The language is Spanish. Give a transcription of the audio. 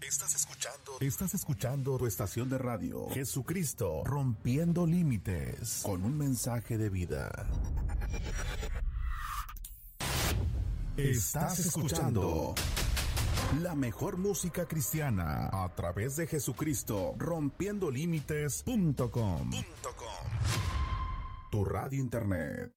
Estás escuchando tu estación de radio, Jesucristo, rompiendo límites, con un mensaje de vida. Estás escuchando la mejor música cristiana a través de Jesucristo, rompiendo límites.com. Tu radio internet.